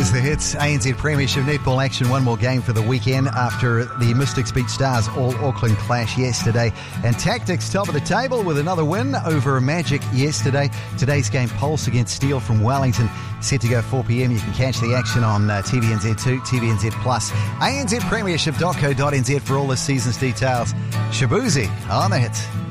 Here's the hits. ANZ Premiership netball action. One more game for the weekend after the Mystics beat Stars All Auckland clash yesterday. And Tactics top of the table with another win over Magic yesterday. Today's game, Pulse against Steel from Wellington, set to go 4 p.m. You can catch the action on TVNZ2, TVNZ Plus, anzpremiership.co.nz for all this season's details. Shabuzi on the hits.